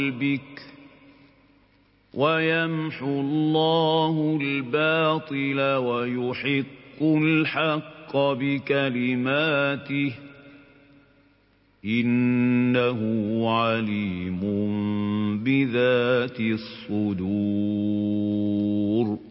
قَلْبِكَ وَيَمْحُو اللَّهُ الْبَاطِلَ وَيُحِقُّ الْحَقَّ بِكَلِمَاتِهِ إِنَّهُ عَلِيمٌ بِذَاتِ الصُّدُورِ